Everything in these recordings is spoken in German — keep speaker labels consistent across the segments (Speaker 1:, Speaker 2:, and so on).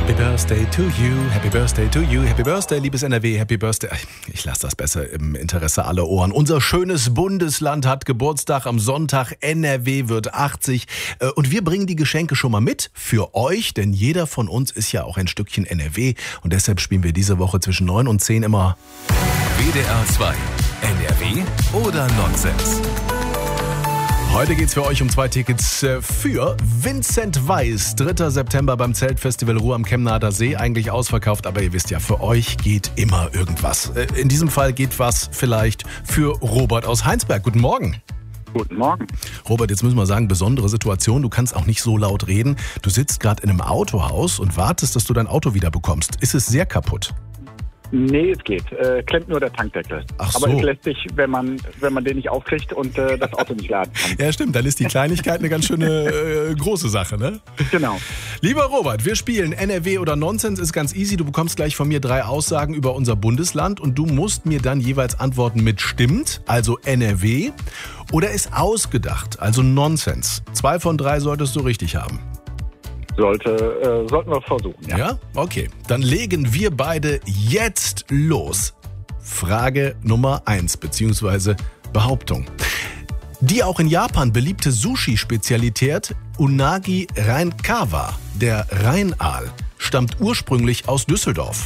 Speaker 1: Happy Birthday to you, Happy Birthday to you, Happy Birthday, liebes NRW, Happy Birthday. Ich lasse das besser im Interesse aller Ohren. Unser schönes Bundesland hat Geburtstag am Sonntag. NRW wird 80. Und wir bringen die Geschenke schon mal mit für euch, denn jeder von uns ist ja auch ein Stückchen NRW. Und deshalb spielen wir diese Woche zwischen 9 und 10 immer
Speaker 2: WDR 2. NRW oder Nonsens?
Speaker 1: Heute geht's für euch um 2 Tickets für Vincent Weiss. 3. September beim Zeltfestival Ruhr am Chemnader See. Eigentlich ausverkauft, aber ihr wisst ja, für euch geht immer irgendwas. In diesem Fall geht was vielleicht für Robert aus Heinsberg. Guten Morgen.
Speaker 3: Guten Morgen.
Speaker 1: Robert, jetzt müssen wir sagen, besondere Situation. Du kannst auch nicht so laut reden. Du sitzt gerade in einem Autohaus und wartest, dass du dein Auto wieder bekommst. Ist es sehr kaputt?
Speaker 3: Nee, es geht. Klemmt nur der Tankdeckel.
Speaker 1: Ach so.
Speaker 3: Aber es lässt sich, wenn man den nicht aufkriegt und das Auto nicht laden kann.
Speaker 1: Ja, stimmt. Dann ist die Kleinigkeit eine ganz schöne große Sache, ne?
Speaker 3: Genau.
Speaker 1: Lieber Robert, wir spielen NRW oder Nonsens. Ist ganz easy. Du bekommst gleich von mir 3 Aussagen über unser Bundesland und du musst mir dann jeweils antworten mit stimmt, also NRW, oder ist ausgedacht, also Nonsens. 2 von 3 solltest du richtig haben.
Speaker 3: Sollten wir versuchen, ja.
Speaker 1: Ja? Okay. Dann legen wir beide jetzt los. Frage Nummer 1, beziehungsweise Behauptung. Die auch in Japan beliebte Sushi-Spezialität Unagi Reinkawa, der Rheinaal, stammt ursprünglich aus Düsseldorf.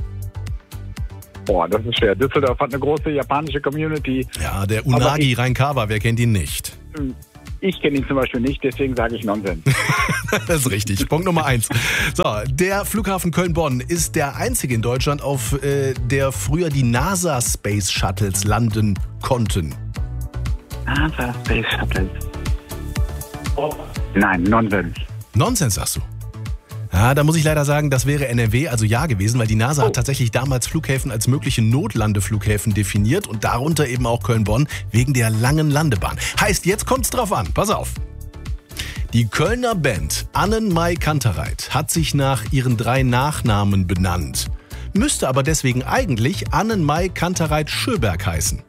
Speaker 3: Boah, das ist schwer. Düsseldorf hat eine große japanische Community.
Speaker 1: Ja, der Unagi Reinkawa, wer kennt ihn nicht?
Speaker 3: Ich kenne ihn zum Beispiel nicht, deswegen sage ich Nonsens.
Speaker 1: Das ist richtig. Punkt Nummer 1. So, der Flughafen Köln-Bonn ist der einzige in Deutschland, auf der früher die NASA Space Shuttles landen konnten.
Speaker 3: NASA Space Shuttles. Oh. Nein, Nonsens.
Speaker 1: Nonsens, sagst du? Ja, da muss ich leider sagen, das wäre NRW, also ja gewesen, weil die NASA hat tatsächlich damals Flughäfen als mögliche Notlandeflughäfen definiert und darunter eben auch Köln-Bonn wegen der langen Landebahn. Heißt, jetzt kommt's drauf an. Pass auf. Die Kölner Band Annenmai Kantereit hat sich nach ihren 3 Nachnamen benannt, müsste aber deswegen eigentlich Annenmai Kantereit Schöberg heißen.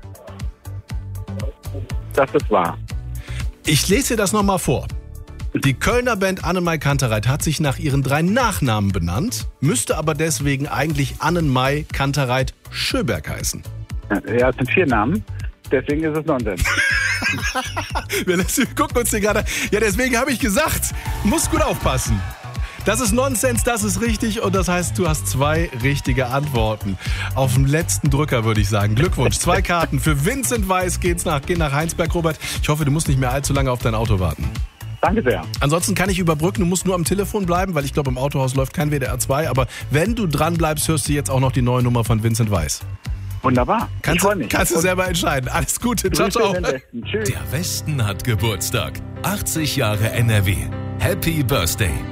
Speaker 3: Das ist wahr.
Speaker 1: Ich lese dir das nochmal vor. Die Kölner Band Annenmai Kantereit hat sich nach ihren 3 Nachnamen benannt, müsste aber deswegen eigentlich Annenmai Kantereit Schöberg heißen.
Speaker 3: Ja, es sind 4 Namen, deswegen ist es Nonsens.
Speaker 1: Wir gucken uns den gerade. Ja, deswegen habe ich gesagt, muss gut aufpassen. Das ist Nonsens, das ist richtig und das heißt, du hast 2 richtige Antworten. Auf dem letzten Drücker würde ich sagen. Glückwunsch, 2 Karten für Vincent Weiss gehen nach Heinsberg, Robert. Ich hoffe, du musst nicht mehr allzu lange auf dein Auto warten.
Speaker 3: Danke sehr.
Speaker 1: Ansonsten kann ich überbrücken, du musst nur am Telefon bleiben, weil ich glaube, im Autohaus läuft kein WDR 2. Aber wenn du dran bleibst, hörst du jetzt auch noch die neue Nummer von Vincent Weiss.
Speaker 3: Wunderbar. Ich freue mich.
Speaker 1: Kannst du selber entscheiden. Alles Gute. Ciao, ciao.
Speaker 3: Tschüss.
Speaker 2: Der Westen hat Geburtstag. 80 Jahre NRW. Happy Birthday.